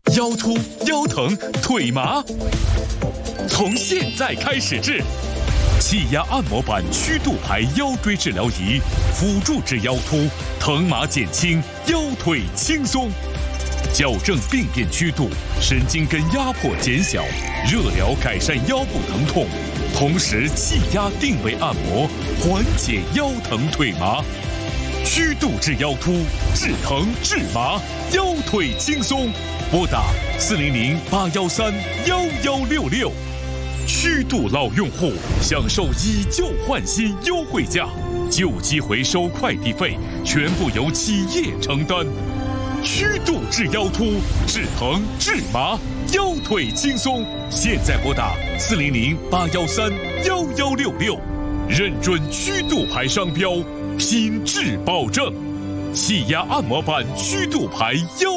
腰突、腰疼、腿麻，从现在开始治。气压按摩板曲度牌腰椎治疗仪，辅助治腰突，疼麻减轻，腰腿轻松，矫正病变曲度，神经根压迫减小，热疗改善腰部疼痛，同时气压定位按摩，缓解腰疼腿麻。曲度治腰突，治疼治麻，腰腿轻松。拨打400-813-1166。曲度老用户享受以旧换新优惠价，旧机回收快递费全部由企业承担。曲度治腰突，治疼治麻，腰腿轻松。现在拨打400-813-1166，认准曲度牌商标，品质保证。气压按摩板曲度牌腰。